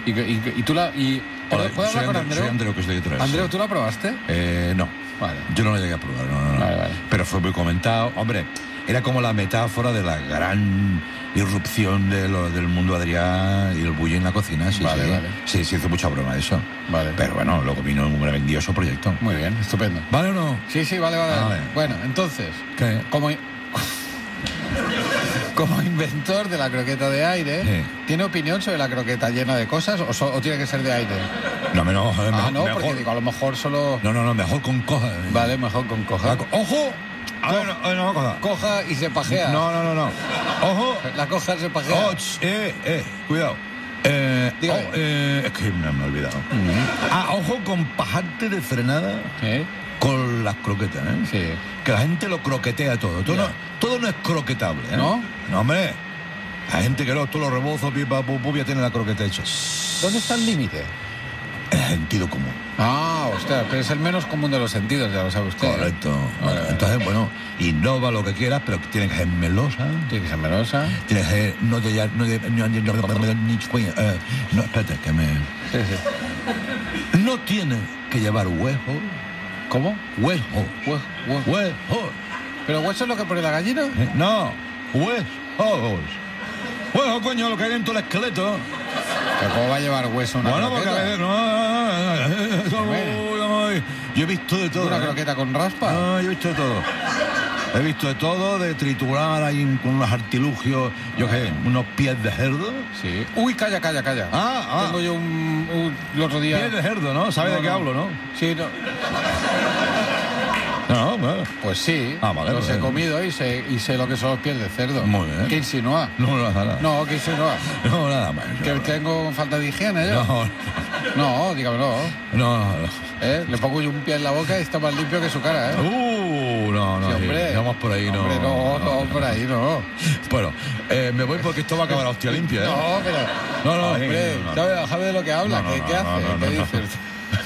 Y tú la... Hola, ¿Puedo hablar con Andreu? Soy Andreu, que estoy detrás. Andreu, ¿tú la probaste? No. Vale. Yo no la llegué a probar, no. Vale. Pero fue muy comentado. Hombre, era como la metáfora de la gran irrupción del mundo Adrià y el bullying en la cocina. Sí, Vale. Sí, hizo mucha broma de eso. Vale. Pero bueno, luego vino un grandioso proyecto. Muy bien, estupendo. ¿Vale o no? Sí, vale. Vale. Bueno, entonces, ¿Qué? como inventor de la croqueta de aire, Sí. ¿tiene opinión sobre la croqueta llena de cosas o tiene que ser de aire? No, No, mejor. porque digo, a lo mejor solo... No, mejor con coja. Vale, mejor con coja. ¡Ojo! A ver, no, coja. Coja y se pajea. No. ¡Ojo! La coja se pajea. Cuidado. Dígame. Es que me he olvidado. Ojo con pajarte de frenada ¿Sí? con las croquetas, ¿eh? Sí. Que la gente lo croquetea todo. Todo no es croquetable, ¿eh? ¿No? No, hombre. La gente que todos los rebozos, pipa, pupia, tiene la croqueta hecha. ¿Dónde está el límite? El sentido común. Hostia, pero es el menos común de los sentidos, ya lo sabe usted. Correcto. Vale. Entonces, innova lo que quieras, pero tiene que ser melosa. Tiene que ser melosa. Tiene que ser... No, espérate, que me... Sí. No tiene que llevar hueso. ¿Cómo? Hueso. Hueso. ¿Pero hueso es lo que pone la gallina? No, huesos. Hueso, coño, lo que hay dentro del esqueleto. ¿Pero cómo va a llevar hueso una Bueno, porque croqueta? a veces no. Yo he visto de todo. ¿Una croqueta con raspa? No, yo he visto de todo. He visto de todo, de triturar ahí con unos artilugios, unos pies de cerdo. Sí. Uy, calla. Tengo yo el otro día... Pies de cerdo, ¿no? ¿Sabes de qué hablo, no? Sí, no. No, bueno. Pues sí, Vale, los he comido y sé lo que son los pies de cerdo. Muy bien. ¿Qué insinúa? No, nada. No, ¿qué insinúa? No, nada más. ¿Que tengo falta de higiene yo? No, dígamelo. No. Le pongo yo un pie en la boca y está más limpio que su cara, ¿eh? No. Sí, hombre. Vamos por ahí, no. Hombre, no, por ahí no. Bueno, me voy porque esto va a acabar a hostia limpia, ¿eh? No, pero... No, hombre, ¿sabe de lo que habla? ¿Qué hace? ¿Qué dice usted?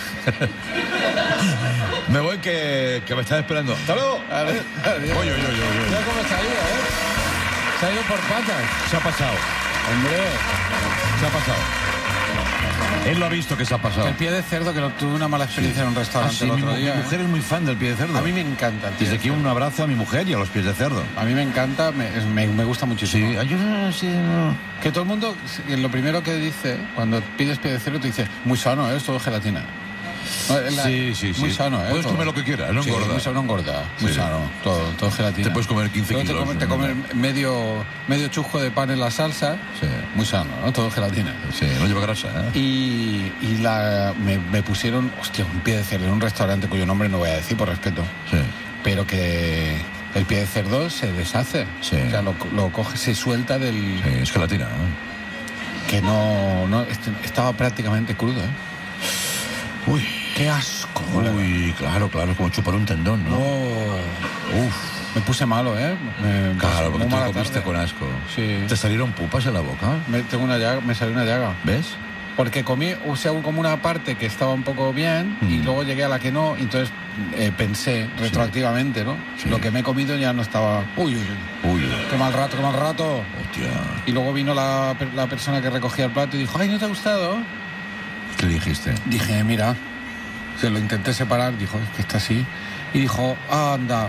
Me voy que me estás esperando. ¡Hasta luego! Adiós. Voy. Mira cómo se ha ido, ¿eh? Se ha ido por patas. Se ha pasado. Hombre. Se ha pasado. Él lo ha visto que se ha pasado. El pie de cerdo, que tuve una mala experiencia en un restaurante el otro día. Mi mujer es muy fan del pie de cerdo. A mí me encanta el pie Desde de aquí cerdo. un abrazo a mi mujer y a los pies de cerdo. A mí me encanta, me gusta muchísimo. Sí, ayuda, sí, no. Que todo el mundo, lo primero que dice, cuando pides pie de cerdo, te dice, muy sano, es todo gelatina. Sí. Muy sano, Puedes todo. comer lo que quieras, no Sí, engorda. muy sano, no engorda. Muy Sí. sano, todo gelatina. Te puedes comer 15 Luego kilos. Te comes medio chujo de pan en la salsa. Sí. Muy sano, ¿no? Todo gelatina. Sí, no lleva grasa, ¿eh? Y me pusieron, hostia, un pie de cerdo en un restaurante cuyo nombre no voy a decir por respeto. Sí. Pero que el pie de cerdo se deshace. Sí. O sea, lo coge, se suelta del... Sí, es gelatina, ¿eh? Que estaba prácticamente crudo, ¿eh? Uy. ¡Qué asco! Uy, claro, como chupar un tendón, ¿no? Me puse malo, ¿eh? Claro, porque muy tú mala lo comiste tarde. con asco. Sí. ¿Te salieron pupas en la boca? Me salió una llaga. ¿Ves? Porque comí, como una parte que estaba un poco bien y luego llegué a la que no, y entonces pensé retroactivamente, ¿no? Sí. Lo que me he comido ya no estaba... Uy. ¡Qué mal rato! Hostia. Y luego vino la persona que recogía el plato y dijo, ¡ay, ¿no te ha gustado? ¿Qué le dijiste? Dije, mira, se lo intenté separar, dijo, es que está así. Y dijo, anda.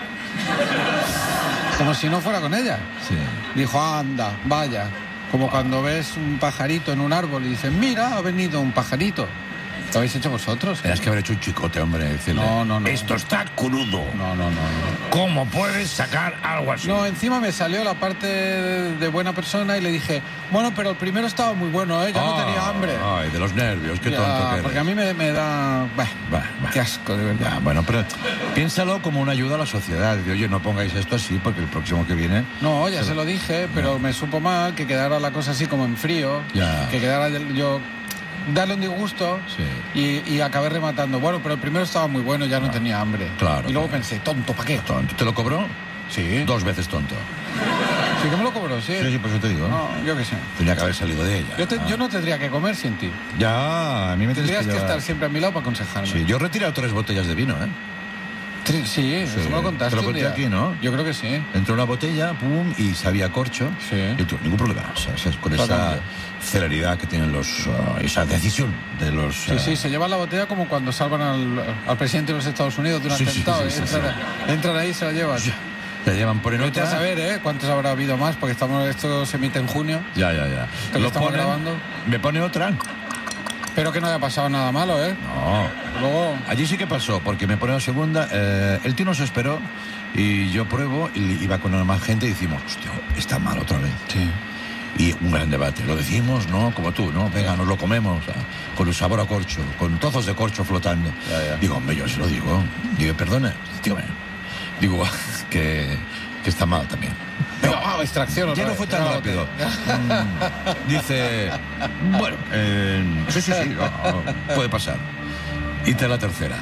Como si no fuera con ella. Sí. Dijo, anda, vaya. Como cuando ves un pajarito en un árbol y dices, mira, ha venido un pajarito. ¿Lo habéis hecho vosotros? Tenías que haber hecho un chicote, hombre. Decirle, No. Esto está crudo. No. ¿Cómo puedes sacar algo así? No, encima me salió la parte de buena persona y le dije, bueno, pero el primero estaba muy bueno, ya no tenía hambre. Ay, de los nervios, qué Ya, tonto que eres. porque a mí me da... Va. Qué asco, de verdad. Ya, bueno, pero piénsalo como una ayuda a la sociedad. De, oye, no pongáis esto así porque el próximo que viene... No, ya se lo dije, pero me supo mal que quedara la cosa así como en frío. Ya. Que quedara yo... Darle un disgusto y acabé rematando. Bueno, pero el primero estaba muy bueno, ya no tenía hambre. Claro. Y luego pensé, tonto, ¿para qué? Tonto. ¿Te lo cobró? Sí. 2 veces tonto. Sí que me lo cobró, sí. Sí, por eso te digo. No, yo qué sé. Tenía que haber salido de ella. Yo no tendría que comer sin ti. Ya, a mí me tienes Tendrías que llevar. estar siempre a mi lado para aconsejarme. Sí, yo he retirado 3 botellas de vino, ¿eh? Sí, eso me lo contaste te lo un conté día. aquí, ¿no? Yo creo que sí. Entró una botella, pum, y sabía corcho. Sí. Y tú, ningún problema. O sea, con esa Totalmente. celeridad que tienen esa decisión de los... Sí, se llevan la botella como cuando salvan al presidente de los Estados Unidos de un Sí, atentado. sí, Entran ahí y se la llevan. Te llevan por en Vete a otra. saber, cuántos habrá habido más, porque esto se emite en junio. Ya. Que lo estamos grabando. Me pone otra. Espero que no haya pasado nada malo, ¿eh? No. Luego... Allí sí que pasó, porque me pone la segunda. El tío nos esperó y yo pruebo y iba con más gente y decimos, hostia, está mal otra vez. Sí. Y un gran debate. Lo decimos, ¿no? Como tú, ¿no? Venga, nos lo comemos, con el sabor a corcho, con trozos de corcho flotando. Ya. Digo, hombre, yo se lo digo. Digo, perdona, tío, digo, que está mal también. Venga, extracción. Ya no fue tan rápido. Dice, bueno, sí, puede pasar. Y te la tercera.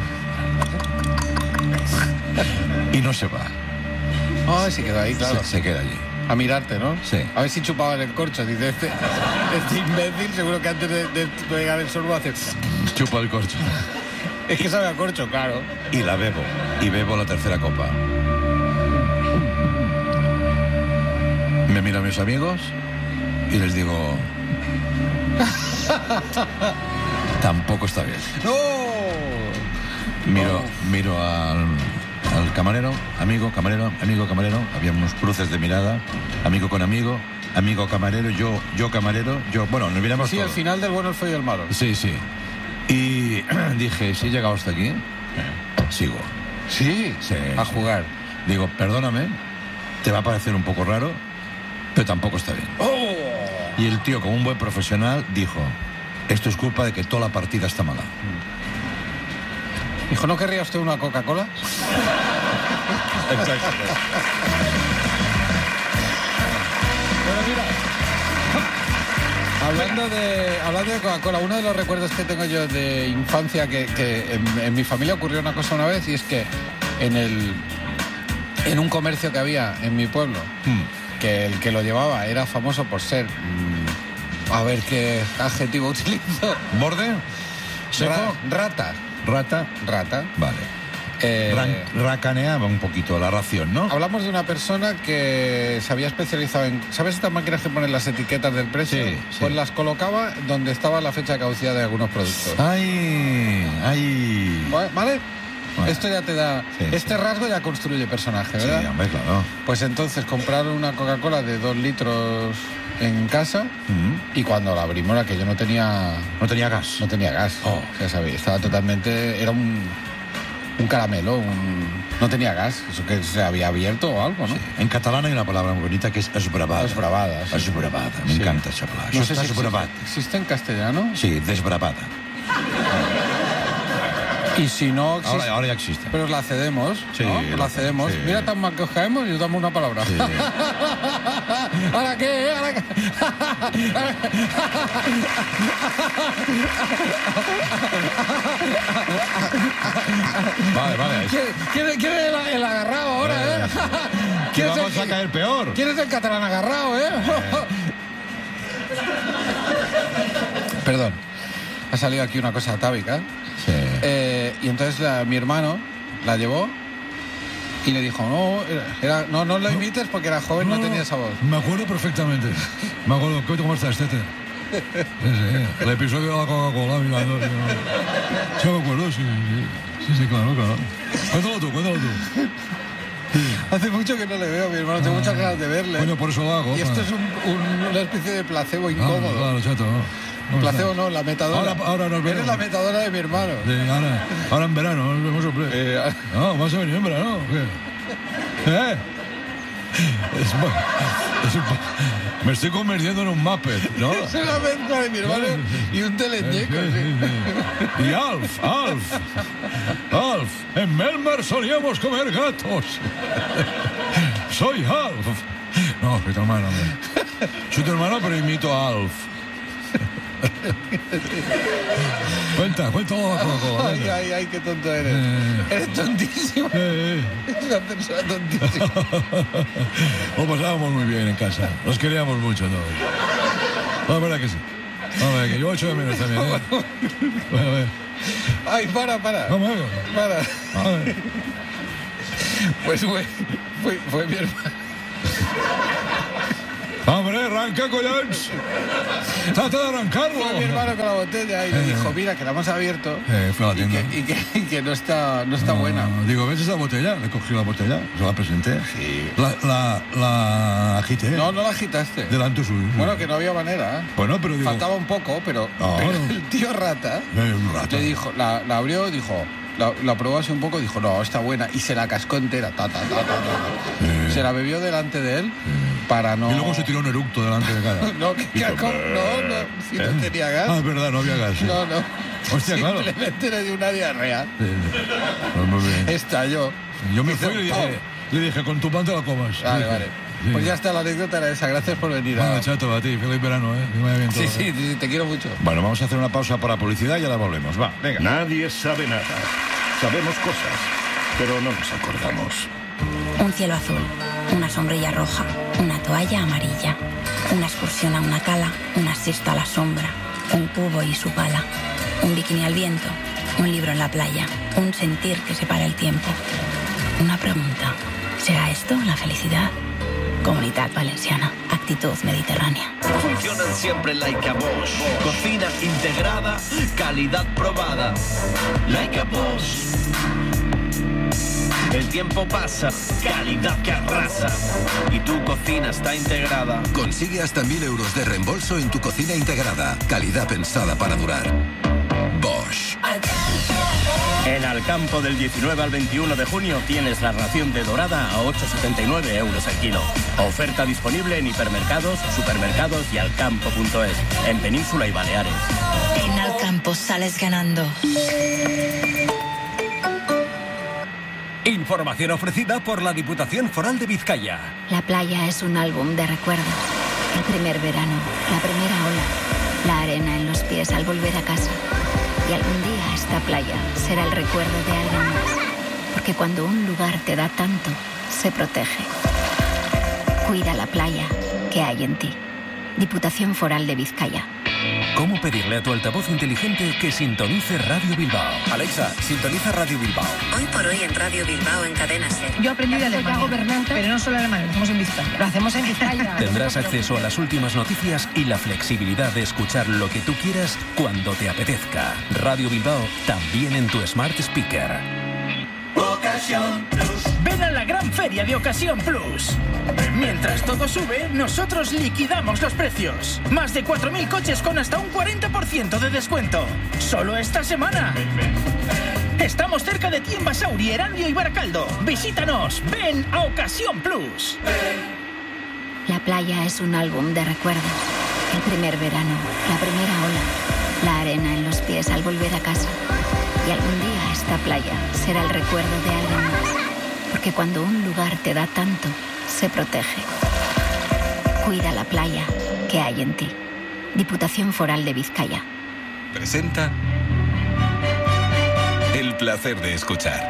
Y no se va. Ay, se quedó ahí, claro. Se queda allí. A mirarte, ¿no? Sí. A ver si chupaban el corcho. Dice, este imbécil seguro que antes de pegar el sorbo hace... Chupa el corcho. Es que sabe a corcho, claro. Y la bebo. Y bebo la tercera copa. Me miro a mis amigos y les digo... Tampoco está bien. ¡No! Miro al camarero, amigo, camarero. Había unos cruces de mirada. Amigo con amigo, camarero, yo camarero, yo... Bueno, nos miramos Sí, todos. al final del bueno, el feo y el malo. Sí. Y dije, si he llegado hasta aquí, sigo. Sí, a jugar. Digo, perdóname, te va a parecer un poco raro, pero tampoco está bien. ¡Oh! Y el tío, como un buen profesional, dijo, esto es culpa de que toda la partida está mala. Dijo, ¿no querría usted una Coca-Cola? Exacto. Bueno, mira, hablando de Coca-Cola, uno de los recuerdos que tengo yo de infancia, que en mi familia ocurrió una cosa una vez, y es que en un comercio que había en mi pueblo, que el que lo llevaba era famoso por ser, a ver qué adjetivo utilizo, ¿Borde? ¿Seco? Rata. ¿Rata? Vale. Racaneaba un poquito la ración, ¿no? Hablamos de una persona que se había especializado en... ¿Sabes estas máquinas que ponen las etiquetas del precio? Sí. Pues las colocaba donde estaba la fecha de caducidad de algunos productos. ¡Ay! ¿Vale? Bueno. Esto ya te da... Sí. rasgo ya construye personaje, ¿verdad? Sí, hombre, claro. Pues entonces compraron una Coca-Cola de 2 litros en casa y cuando la abrimos era que yo no tenía... No tenía gas. No tenía gas. Oh. Ya sabía, estaba totalmente... Era un caramelo, no tenía gas, eso que se había abierto o algo, ¿no? Sí. En catalán hay una palabra muy bonita que es esbravada. Desbravada. Sí. Esbravada. Me encanta esa palabra. No Eso sé está si esbravada. existe en castellano. Sí, desbravada. Y si no existe... Ahora ya existe. Pero la cedemos, Sí, ¿no? La cedemos. sí. Mira tan mal que os caemos y os damos una palabra. Sí. ¿Ahora qué? ¿Ahora qué? Vale. ¿Quién es el agarrado ahora, eh? Que vamos a caer peor. ¿Quién es el catalán agarrado, Perdón. Ha salido aquí una cosa atávica. Sí. Y entonces mi hermano la llevó y le dijo, no lo imites porque era joven, no tenía esa voz. Me acuerdo perfectamente. Me acuerdo. ¿Cómo estás, Tete? Sí. El episodio de la Coca-Cola, mirando. Sí, me acuerdo, sí, claro. Cuéntalo tú. Hace mucho que no le veo a mi hermano, tengo muchas ganas de verle. Coño, por eso lo hago. Y esto es una especie de placebo incómodo. Claro, chato. Placebo no, la metadora. Ahora nos vemos. Eres la metadora de mi hermano. Sí, ahora en verano, nos vemos, hombre. No, vas a venir en verano, ¿o qué? Me estoy convirtiendo en un Muppet, ¿no? Es una mezcla de mi hermano y un teleñeco. Sí. Y Alf. En Melmar solíamos comer gatos. Soy Alf. No, soy tu hermano, hombre. Soy tu hermano, pero imito a Alf. Cuenta la Coca-Cola. Ay, qué tonto eres. Eres tontísimo. Eres una persona tontísima. Lo pasábamos muy bien en casa. Nos queríamos mucho todos. La verdad que sí. A ver, que yo echo de menos también, ¿eh? Bueno, a ver. Ay, para. Vamos. Para. A ver. Pues fue mi hermano. ¡Hombre, arranca, collons! ¡Trata de arrancarlo! Fue mi hermano con la botella y le dijo, mira, que la hemos abierto fue a la tienda. y que no está buena. Digo, ¿ves esa botella? Le cogí la botella, se la presenté. Sí. La agité. No la agitaste. Delante suyo. Bueno, que no había manera. Bueno, pero digo... Faltaba un poco, pero No. el tío rata Un rato. le dijo, la abrió, dijo... La probó así un poco, dijo, no, está buena. Y se la cascó entera. Se la bebió delante de él para no... Y luego se tiró un eructo delante de cara. No, que cascó. No, si no tenía gas. Ah, es verdad, no había gas. Sí. No. Hostia, claro. Simplemente le dio una diarrea. Sí. Pues muy bien. Estalló. Yo me fui y le dije, con tu pan te la comas. Vale. Sí. Pues ya está, la anécdota era esa. Gracias por venir. Bueno, chato, a ti. Feliz verano, ¿eh? Que vaya bien todo. Sí, te quiero mucho. Bueno, vamos a hacer una pausa para publicidad y ahora volvemos. Va, venga. Nadie sabe nada. Sabemos cosas, pero no nos acordamos. Un cielo azul, una sombrilla roja, una toalla amarilla, una excursión a una cala, una siesta a la sombra, un cubo y su pala, un bikini al viento, un libro en la playa, un sentir que separa el tiempo. Una pregunta, ¿será esto la felicidad? Comunidad Valenciana, actitud mediterránea. Funcionan siempre like a Bosch. Cocina integrada, calidad probada. Like a Bosch. El tiempo pasa, calidad que arrasa. Y tu cocina está integrada. Consigue hasta 1.000 euros de reembolso en tu cocina integrada. Calidad pensada para durar. Bosch. En Alcampo del 19 al 21 de junio tienes la ración de dorada a 8,79 euros el kilo. Oferta disponible en hipermercados, supermercados y alcampo.es, en Península y Baleares. En Alcampo sales ganando. Información ofrecida por la Diputación Foral de Vizcaya. La playa es un álbum de recuerdos. El primer verano, la primera ola, la arena en los pies al volver a casa. Y algún día esta playa será el recuerdo de alguien más. Porque cuando un lugar te da tanto, se protege. Cuida la playa que hay en ti. Diputación Foral de Vizcaya. ¿Cómo pedirle a tu altavoz inteligente que sintonice Radio Bilbao? Alexa, sintoniza Radio Bilbao. Hoy por hoy en Radio Bilbao en Cadena SER. Yo aprendí de Alemania, gobernante, pero no solo Alemania, lo hacemos en Vizcaya. Lo hacemos en Vizcaya. Tendrás acceso a las últimas noticias y la flexibilidad de escuchar lo que tú quieras cuando te apetezca. Radio Bilbao también en tu Smart Speaker. Ocasión Plus. Ven a la gran feria de Ocasión Plus. Mientras todo sube, nosotros liquidamos los precios. Más de 4.000 coches con hasta un 40% de descuento. Solo esta semana. Estamos cerca de ti en Basauri, Erandio y Baracaldo. Visítanos. Ven a Ocasión Plus. La playa es un álbum de recuerdos. El primer verano, la primera ola, la arena en los pies al volver a casa. Y algún día esta playa será el recuerdo de alguien más. Porque cuando un lugar te da tanto, se protege. Cuida la playa que hay en ti. Diputación Foral de Vizcaya. Presenta El placer de escuchar.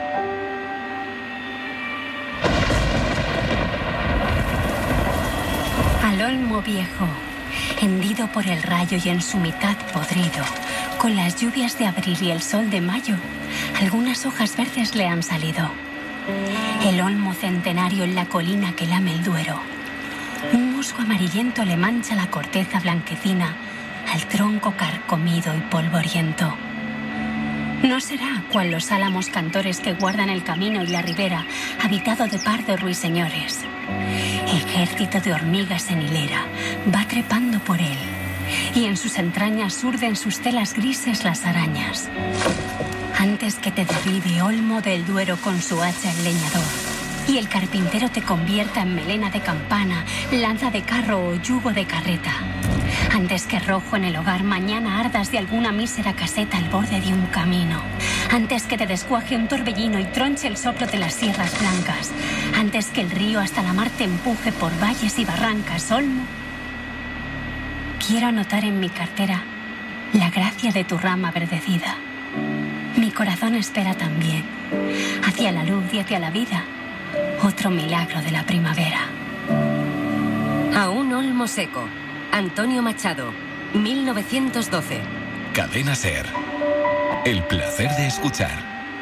Al olmo viejo, hendido por el rayo y en su mitad podrido, con las lluvias de abril y el sol de mayo, algunas hojas verdes le han salido. El olmo centenario en la colina que lame el Duero. Un musgo amarillento le mancha la corteza blanquecina al tronco carcomido y polvoriento. No será cual los álamos cantores que guardan el camino y la ribera, habitado de pardos ruiseñores. Ejército de hormigas en hilera va trepando por él, y en sus entrañas urden sus telas grises las arañas. Antes que te derribe olmo del Duero con su hacha el leñador, y el carpintero te convierta en melena de campana, lanza de carro o yugo de carreta. Antes que rojo en el hogar mañana ardas de alguna mísera caseta al borde de un camino. Antes que te descuaje un torbellino y tronche el soplo de las sierras blancas. Antes que el río hasta la mar te empuje por valles y barrancas, olmo. Quiero anotar en mi cartera la gracia de tu rama verdecida. Mi corazón espera también, hacia la luz y hacia la vida, otro milagro de la primavera. A un olmo seco. Antonio Machado. 1912. Cadena SER. El placer de escuchar.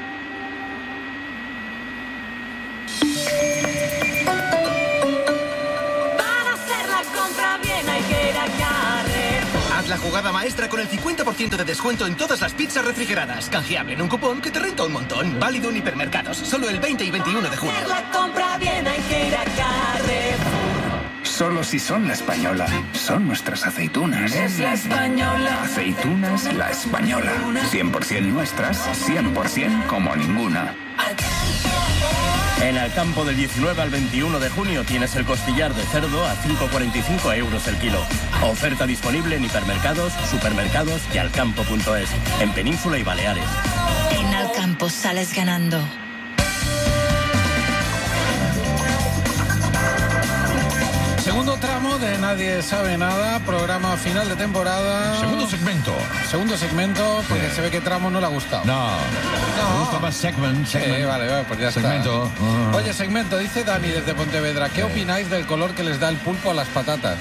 Para hacer la compra bien hay que ir a Carrefour. Haz la jugada maestra con el 50% de descuento en todas las pizzas refrigeradas. Canjeable en un cupón que te renta un montón. Válido en hipermercados. Solo el 20 y 21 de junio. Para hacer la compra bien hay que ir a Carrefour. Solo si son La Española. Son nuestras aceitunas. Es La Española. Aceitunas La Española. 100% nuestras, 100% como ninguna. En Alcampo del 19 al 21 de junio tienes el costillar de cerdo a 5,45 euros el kilo. Oferta disponible en hipermercados, supermercados y alcampo.es. En Península y Baleares. En Alcampo sales ganando. Segundo tramo de Nadie Sabe Nada, programa final de temporada. Segundo segmento. Segundo segmento, porque se ve que tramo no le ha gustado. No. Me gusta más segment. Vale, pues ya segmento. Está. Oye, segmento, dice Dani desde Pontevedra. ¿Qué opináis del color que les da el pulpo a las patatas?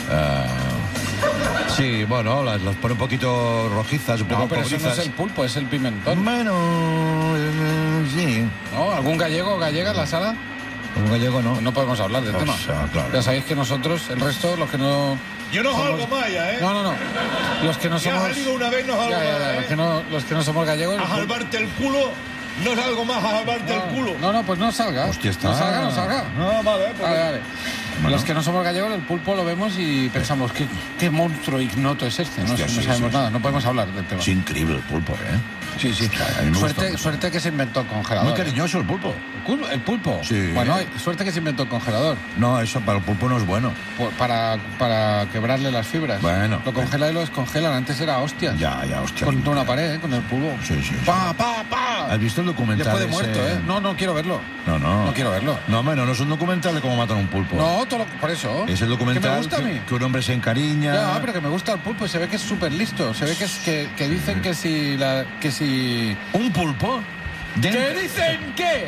Sí, bueno, las pone un poquito rojizas, un poco No, pero cobrizas. eso no es el pulpo, es el pimentón. Bueno, sí. ¿No? ¿Algún gallego o gallega en la sala? Un gallego no. No podemos hablar del tema. Claro. Ya sabéis que nosotros, el resto, los que no... Yo no salgo más ya, ¿eh? No. Los que no Ya somos... salido una vez, no salgo más, los que no somos gallegos... A salvarte el culo, no salgo más a salvarte el culo. No, pues no salga. Hostia, está. No salga. No, vale, pues... Vale. Bueno. Los que no somos gallegos, el pulpo lo vemos y pensamos, ¿qué monstruo ignoto es este? Hostia, no sí, sabemos sí. nada, no podemos hablar del tema. Es increíble el pulpo, ¿eh? Sí. A mí me gusta mucho. Suerte que se inventó el congelador. Muy cariñoso el pulpo. ¿El pulpo? Sí. Bueno, suerte que se inventó el congelador. No, eso para el pulpo no es bueno. Para quebrarle las fibras. Bueno. Lo congela y lo descongelan. Antes era hostias. Ya, hostia. Contra una pared, con el pulpo. Sí. ¡Pa! ¿Has visto el documental? Después de muerto, ¿eh? No quiero verlo. No. No quiero verlo. No, no es un documental de cómo matan a un pulpo. No, por eso. Es el documental que me gusta a mí. que un hombre se encariña. Ya, pero que me gusta el pulpo. Se ve que es súper listo. Se ve que dicen que si... ¿Un pulpo? ¿Qué dicen qué?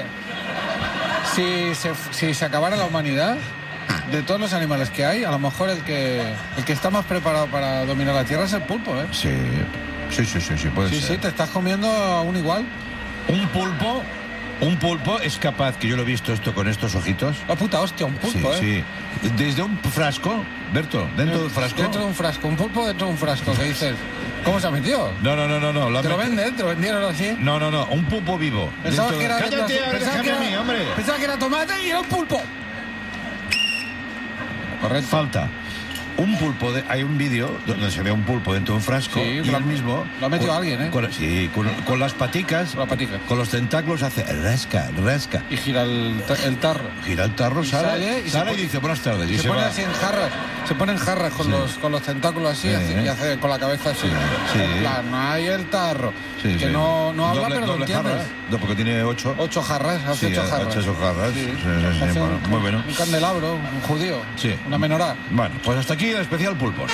Si se acabara la humanidad, de todos los animales que hay, a lo mejor el que está más preparado para dominar la Tierra es el pulpo, ¿eh? Sí, puede ser. Sí, te estás comiendo a un igual. Un pulpo es capaz, que yo lo he visto esto con estos ojitos. La puta hostia, un pulpo, Sí. Desde un frasco, Berto, dentro del frasco. Dentro de un frasco, un pulpo dentro de un frasco, ¿qué dices? ¿Cómo se ha metido? No. ¿Te lo venden? ¿Te lo vendieron así? No, un pulpo vivo. Pensaba que era... Cállate, déjame a mí, hombre. Pensaba que era tomate y era un pulpo. Correcto. Falta. Un pulpo, hay un vídeo donde se ve un pulpo dentro de un frasco y él mismo... Lo ha metido alguien, ¿eh? Con las paticas, con los tentáculos hace rasca. Y gira el tarro. Gira el tarro, sale y dice buenas tardes. Y se pone así en jarras. Se pone en jarras con los tentáculos así y hace con la cabeza así. Sí. En plan, ahí el tarro. Que no habla, pero lo entiendes. No, porque tiene 8. 8 jarras, hace 8 jarras. Hace 8 jarras. Sí, bueno, muy bueno. Un candelabro, un judío. Sí. Una menorá. Bueno, pues hasta aquí el especial pulpos.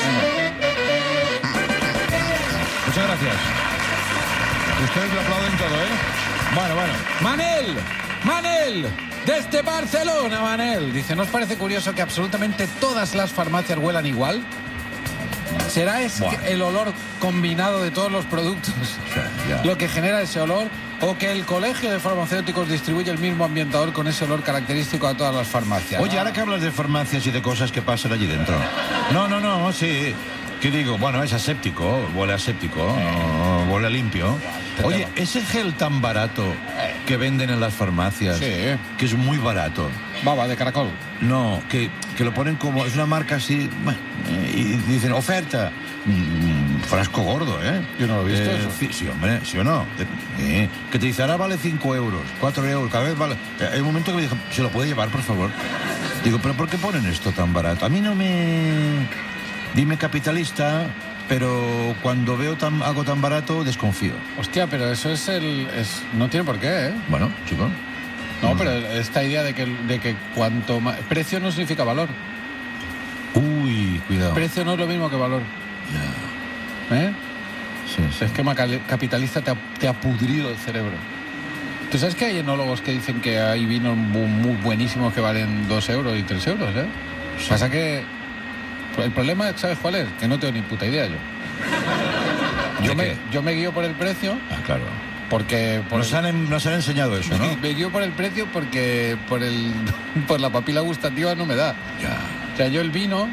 Muchas gracias. Ustedes le aplauden todo, ¿eh? Bueno. Manel, desde Barcelona, Manel. Dice, ¿no os parece curioso que absolutamente todas las farmacias huelan igual? ¿Será el olor combinado de todos los productos lo que genera ese olor? ¿O que el colegio de farmacéuticos distribuye el mismo ambientador con ese olor característico a todas las farmacias? Oye, ahora que hablas de farmacias y de cosas que pasan allí dentro. No, sí. ¿Qué digo? Bueno, es aséptico, huele aséptico, huele limpio. Oye, ese gel tan barato que venden en las farmacias, que es muy barato. Baba de caracol. No, que lo ponen como, es una marca así, y dicen, oferta. Frasco gordo, ¿eh? Yo no lo he visto eso. Sí, hombre, ¿sí o no? Que te dice, ahora vale 5 euros, 4 euros, cada vez vale... Hay un momento que me dijo, ¿se lo puede llevar, por favor? Digo, ¿pero por qué ponen esto tan barato? A mí no me... Dime capitalista, pero cuando veo algo tan barato, desconfío. Hostia, pero eso no tiene por qué, ¿eh? Bueno, chico. No, pero esta idea de que cuanto más... Precio no significa valor. Uy, cuidado. Precio no es lo mismo que valor. Ya. ¿Eh? Sí. El esquema capitalista te ha pudrido el cerebro. ¿Tú sabes que hay enólogos que dicen que hay vinos muy buenísimos que valen 2 euros y 3 euros, eh? Sí. Pasa que El problema, ¿sabes cuál es? Que no tengo ni puta idea yo. Yo me guío por el precio. Ah, claro. Porque nos han enseñado eso, ¿no? Me guío por el precio porque por la papila gustativa no me da. Ya. O sea, yo el vino,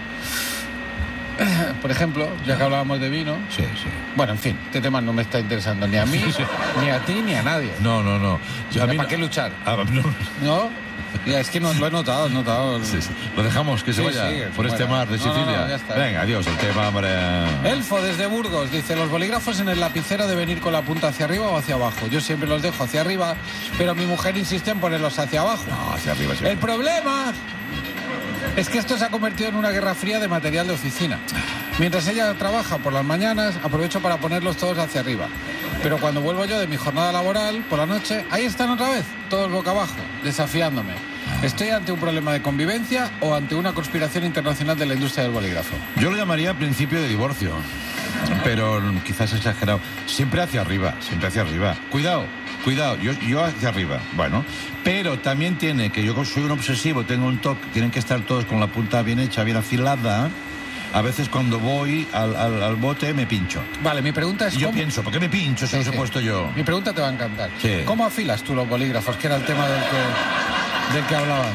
por ejemplo, ya que hablábamos de vino. Sí. Bueno, en fin, este tema no me está interesando ni a mí, ni a ti, ni a nadie. No. ¿Para qué luchar? ¿No? Ya, es que no, lo he notado. Sí. Lo dejamos que se vaya por este mar de Sicilia. Ya está. Venga, adiós, el tema, hombre. Elfo desde Burgos dice: los bolígrafos en el lapicero deben ir con la punta hacia arriba o hacia abajo. Yo siempre los dejo hacia arriba, pero mi mujer insiste en ponerlos hacia abajo. No, hacia arriba. El problema es que esto se ha convertido en una guerra fría de material de oficina. Mientras ella trabaja por las mañanas, aprovecho para ponerlos todos hacia arriba. Pero cuando vuelvo yo de mi jornada laboral, por la noche, ahí están otra vez, todos boca abajo, desafiándome. ¿Estoy ante un problema de convivencia o ante una conspiración internacional de la industria del bolígrafo? Yo lo llamaría principio de divorcio, pero quizás exagerado. Siempre hacia arriba. Cuidado, yo hacia arriba. Bueno, pero también tiene que yo soy un obsesivo, tengo un toque, tienen que estar todos con la punta bien hecha, bien afilada. A veces cuando voy al bote me pincho. Vale, mi pregunta es... Y yo pienso, ¿por qué me pincho si los he puesto yo? Mi pregunta te va a encantar. Sí. ¿Cómo afilas tú los bolígrafos? Que era el tema del que hablaba.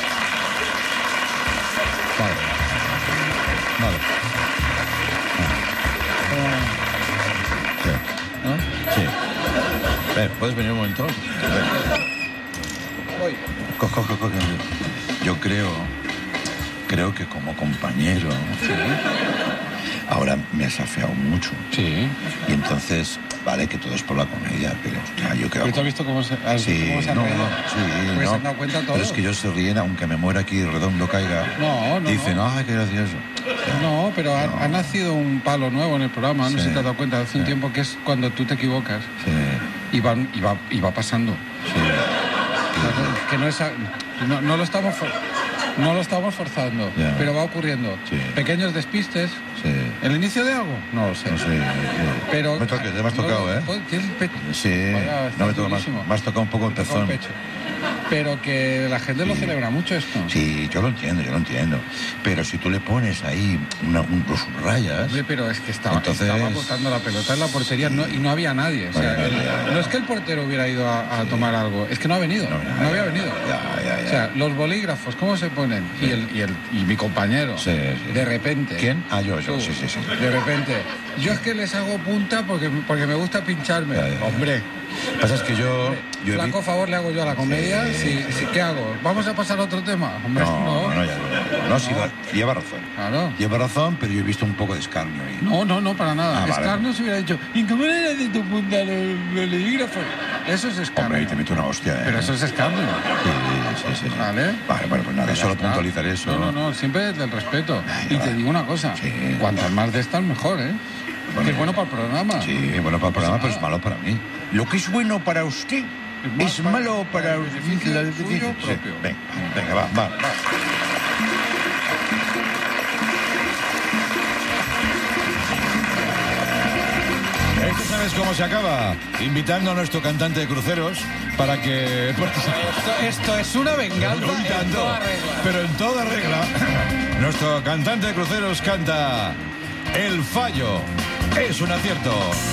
Vale. Sí. ¿Puedes venir un momento? Voy. Yo creo que como compañero, ahora me has afeado mucho. Sí. Y entonces, vale, que todo es por la comedia, pero yo creo... ¿Pero tú has visto cómo se han se han dado cuenta todos? Pero es que ellos se ríen, aunque me muera aquí redondo caiga. No. Dicen, ¡ay, qué gracioso! No, pero ha nacido un palo nuevo en el programa, no sé si te has dado cuenta, hace un tiempo, que es cuando tú te equivocas. Sí. Y va pasando. Sí. Que no es... No lo estamos forzando, pero va ocurriendo. Sí. Pequeños despistes. Sí. ¿El inicio de algo? No lo sé. No sé. Pero... Me has tocado, ¿eh? ¿Tienes el pecho? Sí. Vaya, no me toca más. Me has tocado un poco el pezón. Pero que la gente lo celebra mucho esto. Sí, yo lo entiendo. Pero si tú le pones ahí los subrayas... Pero es que estaba botando la pelota en la portería y no había nadie. O sea, no es que el portero hubiera ido a tomar algo, es que no ha venido. No había venido. O sea, los bolígrafos, ¿cómo se ponen? Y mi compañero, de repente... ¿Quién? Yo. Sí. De repente, yo es que les hago punta porque me gusta pincharme. Hombre. Pasa es que yo flaco favor le hago yo a la comedia. Sí, ¿qué hago? ¿Vamos a pasar a otro tema? Hombre, no, sí, lleva razón. Claro. Lleva razón, pero yo he visto un poco de escarnio ahí. No, para nada. Escarnio se hubiera dicho, ¿y cómo le das de tu punta los bolígrafos? Eso es escarnio. Hombre, ahí te meto una hostia, Pero eso es escarnio. Sí. ¿Vale? Vale, pues nada, solo puntualizar eso. No, siempre desde el respeto. Y te digo una cosa, cuantas más de estas, mejor, ¿eh? Porque es bueno para el programa. Sí, bueno para el programa, pero es malo para mí. Lo que es bueno para usted es malo para el suyo propio. Venga, va. ¿Sabes cómo se acaba? Invitando a nuestro cantante de cruceros para que... Esto es una venganza en toda regla. Pero en toda regla, nuestro cantante de cruceros canta El Fallo. Es un acierto.